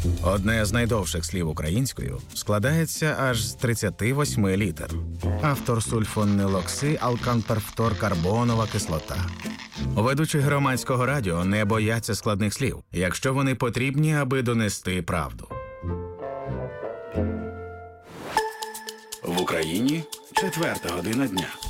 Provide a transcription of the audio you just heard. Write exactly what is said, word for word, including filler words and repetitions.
Одне з найдовших слів українською складається аж з тридцяти восьми літер. Автор сульфонилокси алканперфторкарбонова кислота. Ведучі громадського радіо не бояться складних слів, якщо вони потрібні, аби донести правду. В Україні четверта година дня.